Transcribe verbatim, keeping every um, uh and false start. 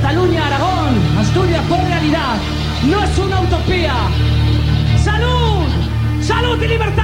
Cataluña, Aragón, Asturias por realidad. No es una utopía. ¡Salud! ¡Salud y libertad!